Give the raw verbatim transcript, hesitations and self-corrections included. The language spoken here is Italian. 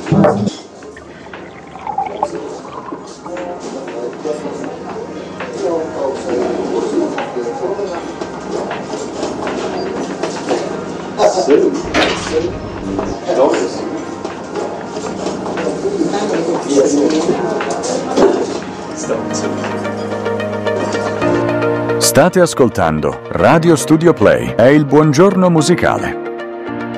State ascoltando Radio Studio Play, è il buongiorno musicale.